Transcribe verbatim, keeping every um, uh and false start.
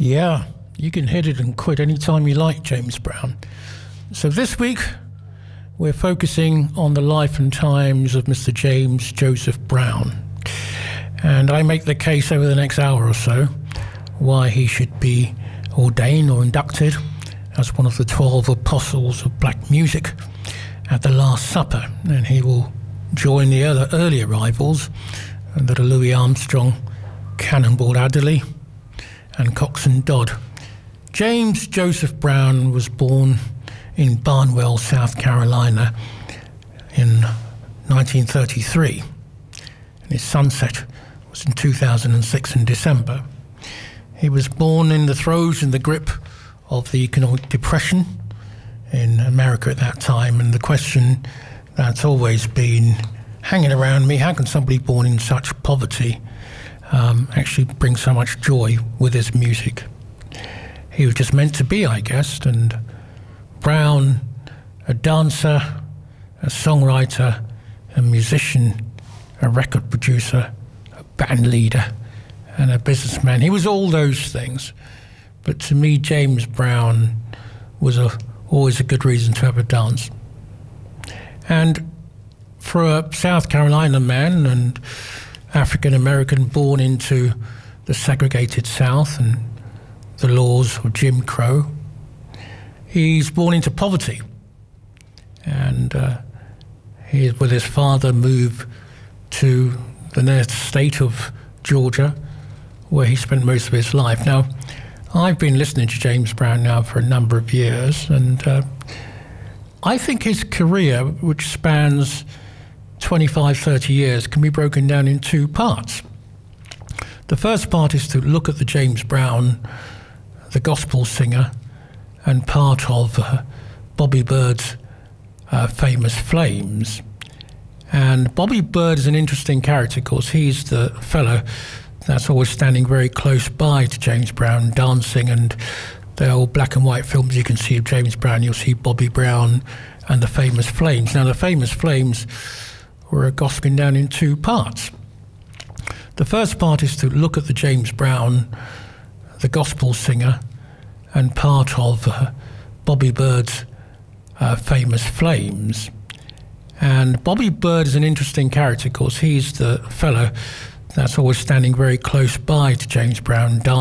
Yeah, you can hit it and quit anytime you like, James Brown. So this week, we're focusing on the life and times of Mister James Joseph Brown. And I make the case over the next hour or so why he should be ordained or inducted as one of the twelve apostles of black music at the Last Supper. And he will join the other early arrivals that are Louis Armstrong, Cannonball Adderley, and Coxsone Dodd. James Joseph Brown was born in Barnwell, South Carolina in nineteen thirty-three. And his sunset was in two thousand six in December. He was born in the throes and the grip of the economic depression in America at that time. And the question that's always been hanging around me, how can somebody born in such poverty um, actually bring so much joy with his music? He was just meant to be, I guess. And Brown, a dancer, a songwriter, a musician, a record producer, a band leader, and a businessman. He was all those things. But to me, James Brown was a, always a good reason to have a dance. And for a South Carolina man and African-American born into the segregated South and the laws of Jim Crow, he's born into poverty. And uh, he, with his father, moved to the next state of Georgia, where he spent most of his life. Now, I've been listening to James Brown now for a number of years, and uh, I think his career, which spans twenty-five, thirty years, can be broken down in two parts. The first part is to look at the James Brown, the gospel singer, and part of uh, Bobby Byrd's uh, famous Flames. And Bobby Byrd is an interesting character because he's the fellow that's always standing very close by to James Brown, dancing, and the old black and white films you can see of James Brown, you'll see Bobby Brown and the famous Flames. Now, the famous Flames were gospeling down in two parts. The first part is to look at the James Brown, the gospel singer, and part of uh, Bobby Byrd's uh, famous Flames. And Bobby Byrd is an interesting character because he's the fellow that's always standing very close by to James Brown, dancing.